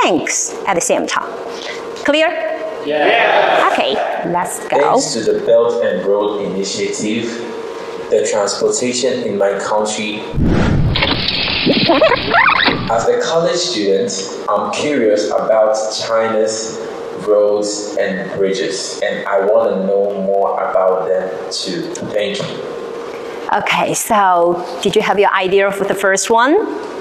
tanks at the same time. Clear? Yeah. Okay, let's go. Thanks to the Belt and Road Initiative, the transportation in my country. As a college student, I'm curious about China's roads and bridges, and I want to know more about them too. Thank you. Okay, so did you have your idea of the first one?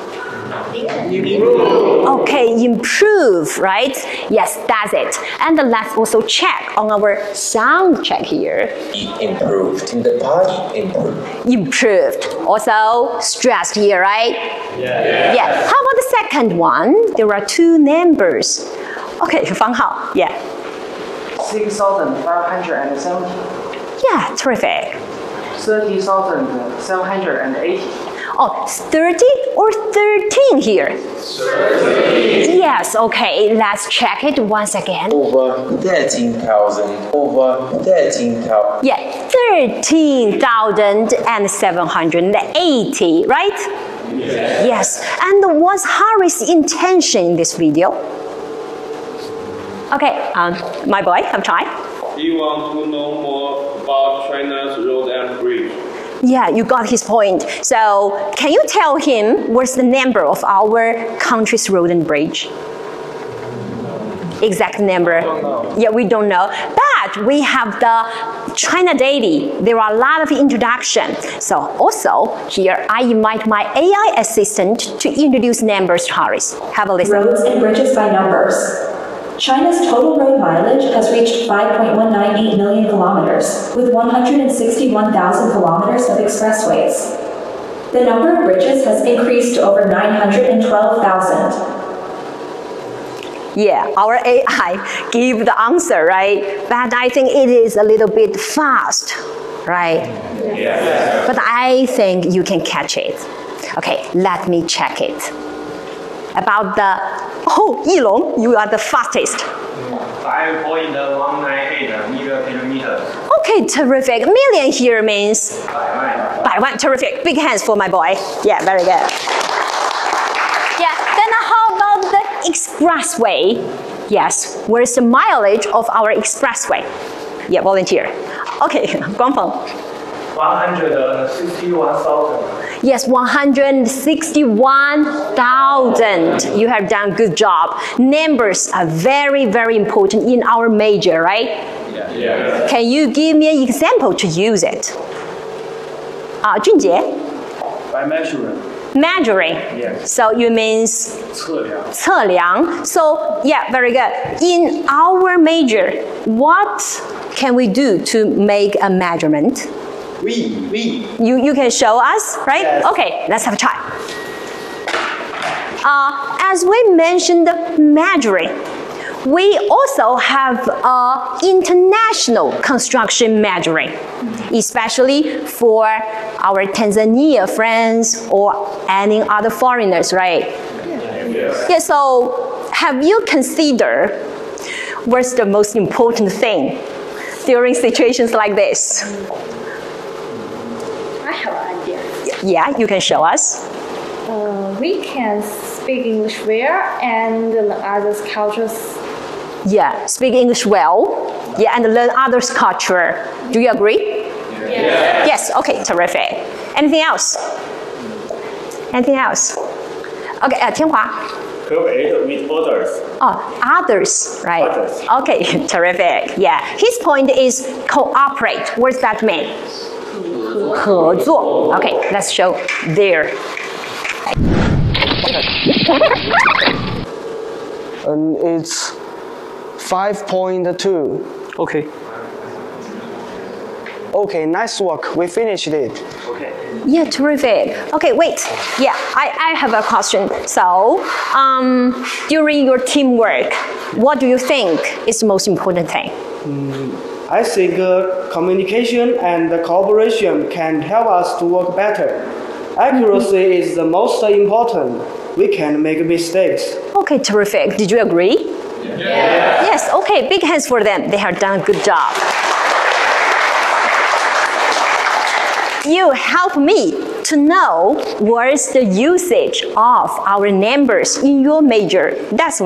Okay, improve, right? Yes, that's it. And let's also check on our sound check here. Improved. In the body, improved. Improved. Also stressed here, right? Yeah. How about the second one? There are two numbers. Okay, Fang Hao. Yeah. 6,570. Yeah, terrific. 30,780. Oh, 30 or 13 here? 13. Yes, okay, let's check it once again. Over 13,000. Over 13,000. Yeah, 13,780, right? Yes. And what's Harry's intention in this video? Okay, my boy, I'm trying. He wants to know more about China's road and bridge. Yeah, you got his point. So, can you tell him what's the number of our country's road and bridge? Exact number? Yeah, we don't know. But we have the China Daily. There are a lot of introduction. So also here I invite my AI assistant to introduce numbers to Harris. Have a listen. Roads and bridges by numbers. China's total road mileage has reached 5.198 million kilometers, with 161,000 kilometers of expressways. The number of bridges has increased to over 912,000. Yeah, our AI give the answer, right? But I think it is a little bit fast, right? Yeah. But I think you can catch it. Okay, let me check it. About the, oh, Yilong, you are the fastest. 5.198 meter kilometers. Okay, terrific. Million here means 百万. Terrific. Big hands for my boy. Yeah, very good. Yeah, then how about the expressway? Yes, where's the mileage of our expressway? Yeah, volunteer. Okay, Guangfeng. 161,000. Yes, 161,000. You have done good job. Numbers are very, very important in our major, right? Yeah. Can you give me an example to use it? Junjie? By measuring. Measuring. Yes. So you means 测量. 测量. So yeah, very good. In our major, what can we do to make a measurement? You can show us, right? Yes. Okay, let's have a try. As we mentioned measuring, we also have international construction measuring, especially for our Tanzania friends or any other foreigners, right? Yes. Yeah, so have you considered what's the most important thing during situations like this? I have an idea. Yeah, you can show us. We can speak English well and learn others' cultures. Yeah, speak English well. Yeah, and learn others' culture. Do you agree? Yeah. Yes, okay, terrific. Anything else? Anything else? Okay, Tianhua. Cooperate with others. Oh, others, right? Others. Okay, terrific. Yeah, his point is cooperate. What does that mean? 合作. Okay, let's show there. And it's 5.2. Okay. Okay, nice work. We finished it. Okay. Yeah, terrific. Okay, wait. Yeah, I have a question. So, during your teamwork, what do you think is the most important thing? I think communication and cooperation can help us to work better. Accuracy is the most important. We can make mistakes. Okay, terrific. Did you agree? Yeah. Yes, okay, big hands for them. They have done a good job. You help me to know what is the usage of our numbers in your major. That's